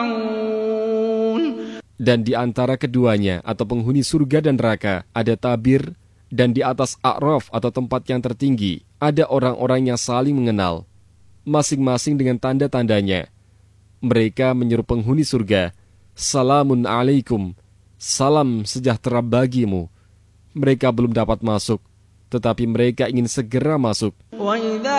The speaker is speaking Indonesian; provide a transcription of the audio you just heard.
Dan di antara keduanya atau penghuni surga dan neraka ada tabir, dan di atas A'raf atau tempat yang tertinggi ada orang-orang yang saling mengenal, masing-masing dengan tanda-tandanya. Mereka menyeru penghuni surga, "Salamun alaikum, salam sejahtera bagimu." Mereka belum dapat masuk, tetapi mereka ingin segera masuk.